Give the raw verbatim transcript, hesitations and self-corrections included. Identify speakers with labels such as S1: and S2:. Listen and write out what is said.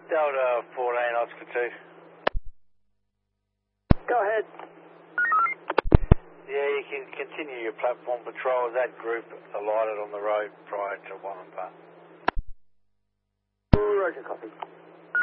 S1: Delta fourteen, Oscar two.
S2: Go ahead.
S1: Yeah, you can continue your platform patrol. That group alighted on the road prior to one and part.
S2: Roger, copy.